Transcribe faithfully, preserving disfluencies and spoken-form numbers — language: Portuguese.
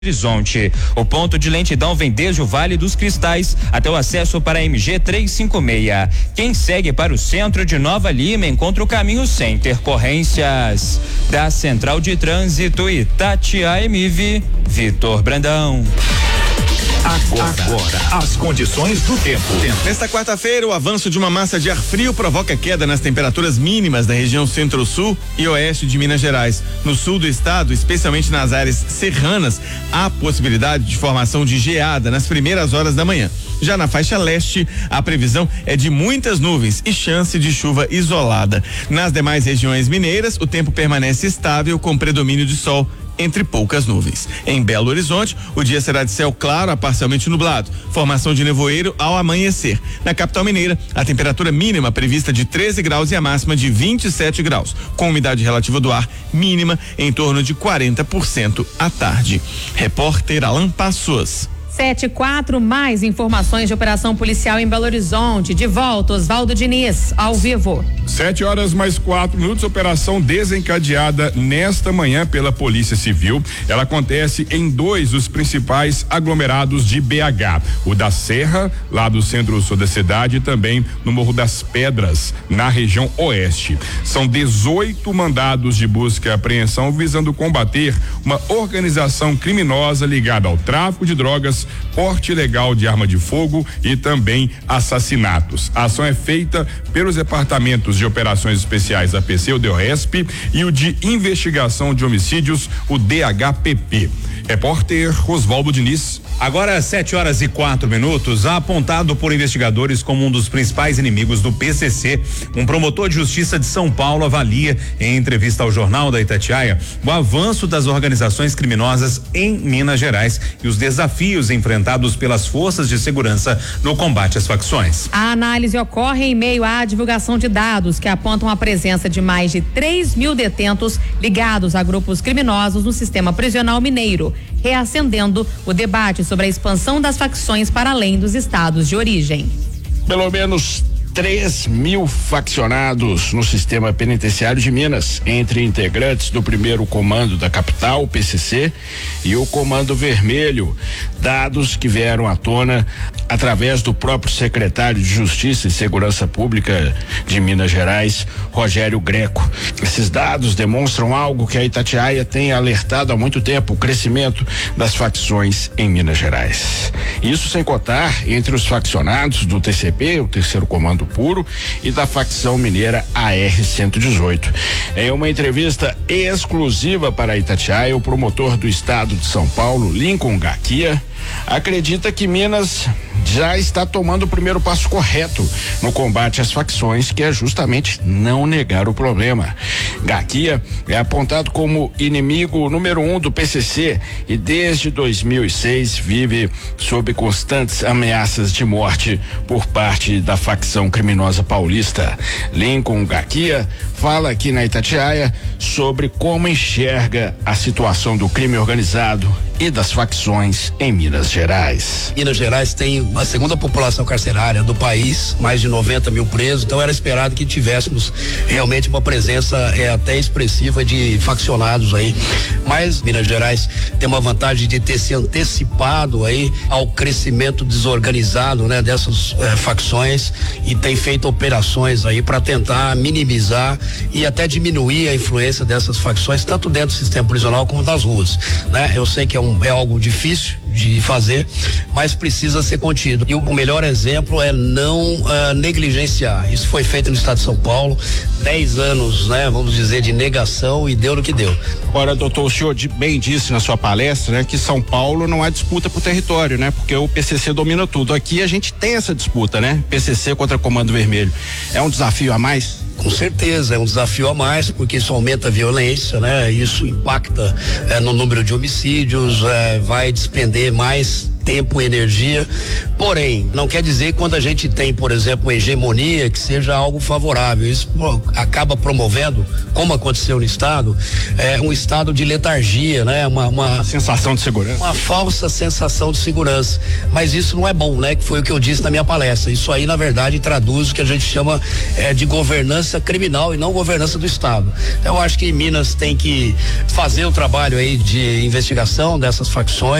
Horizonte. O ponto de lentidão vem desde o Vale dos Cristais até o acesso para a M G trezentos e cinquenta e seis. Quem segue para o centro de Nova Lima encontra o caminho sem intercorrências. Da Central de Trânsito Itatiaia M V, Vitor Brandão. Agora, Agora, as condições do tempo. Nesta quarta-feira, o avanço de uma massa de ar frio provoca queda nas temperaturas mínimas da região centro-sul e oeste de Minas Gerais. No sul do estado, especialmente nas áreas serranas, há possibilidade de formação de geada nas primeiras horas da manhã. Já na faixa leste, a previsão é de muitas nuvens e chance de chuva isolada. Nas demais regiões mineiras, o tempo permanece estável com predomínio de sol entre poucas nuvens. Em Belo Horizonte, o dia será de céu claro a parcialmente nublado, formação de nevoeiro ao amanhecer. Na capital mineira, a temperatura mínima prevista de treze graus e a máxima de vinte e sete graus, com umidade relativa do ar mínima em torno de quarenta por cento à tarde. Repórter Alan Passos. Sete e quatro, mais informações de operação policial em Belo Horizonte. De volta, Oswaldo Diniz, ao vivo. Sete horas mais quatro minutos, operação desencadeada nesta manhã pela Polícia Civil. Ela acontece em dois dos principais aglomerados de B H. O da Serra, lá do centro-sul da cidade, e também no Morro das Pedras, na região oeste. São dezoito mandados de busca e apreensão visando combater uma organização criminosa ligada ao tráfico de drogas, porte ilegal de arma de fogo e também assassinatos. A ação é feita pelos departamentos de operações especiais A P C, o DEOESP, e o de investigação de homicídios, o D H P P. Repórter Oswaldo Diniz. Agora, sete horas e quatro minutos, apontado por investigadores como um dos principais inimigos do P C C, um promotor de justiça de São Paulo avalia, em entrevista ao Jornal da Itatiaia, o avanço das organizações criminosas em Minas Gerais e os desafios enfrentados pelas forças de segurança no combate às facções. A análise ocorre em meio à divulgação de dados que apontam a presença de mais de três mil detentos ligados a grupos criminosos no sistema prisional mineiro, reacendendo o debate sobre a expansão das facções para além dos estados de origem. Pelo menos três mil faccionados no sistema penitenciário de Minas, entre integrantes do primeiro comando da capital, o P C C, e o Comando Vermelho, dados que vieram à tona através do próprio secretário de Justiça e Segurança Pública de Minas Gerais, Rogério Greco. Esses dados demonstram algo que a Itatiaia tem alertado há muito tempo: o crescimento das facções em Minas Gerais. Isso sem contar entre os faccionados do T C P, o terceiro comando puro, e da facção mineira A R cento e dezoito. Em uma entrevista exclusiva para a Itatiaia, o promotor do estado de São Paulo, Lincoln Gaquia, acredita que Minas já está tomando o primeiro passo correto no combate às facções, que é justamente não negar o problema. Gaquia é apontado como inimigo número um do P C C e desde dois mil e seis vive sob constantes ameaças de morte por parte da facção criminosa paulista. Lincoln Gaquia fala aqui na Itatiaia sobre como enxerga a situação do crime organizado e das facções em Minas Gerais. Minas Gerais tem a segunda população carcerária do país, mais de noventa mil presos, então era esperado que tivéssemos realmente uma presença é, até expressiva de faccionados aí. Mas Minas Gerais tem uma vantagem de ter se antecipado aí ao crescimento desorganizado, né, dessas é, facções, e tem feito operações aí para tentar minimizar e até diminuir a influência dessas facções, tanto dentro do sistema prisional como nas ruas, né? Eu sei que é um é algo difícil de fazer, mas precisa ser contido. E o melhor exemplo é não uh, negligenciar. Isso foi feito no estado de São Paulo, dez anos, né, vamos dizer, de negação, e deu no que deu. Ora, doutor, o senhor bem disse na sua palestra, né, que São Paulo não há disputa por território, né, porque o P C C domina tudo. Aqui a gente tem essa disputa, né, P C C contra Comando Vermelho. É um desafio a mais? Com certeza, é um desafio a mais, porque isso aumenta a violência, né? Isso impacta é, no número de homicídios, é, vai despender mais tempo e energia. Porém, não quer dizer que quando a gente tem, por exemplo, uma hegemonia, que seja algo favorável. Isso pô, acaba promovendo, como aconteceu no estado, é, um estado de letargia, né? Uma, uma, uma sensação de segurança. Uma falsa sensação de segurança. Mas isso não é bom, né? Que foi o que eu disse na minha palestra. Isso aí, na verdade, traduz o que a gente chama é, de governança criminal e não governança do estado. Então, eu acho que Minas tem que fazer o trabalho aí de investigação dessas facções.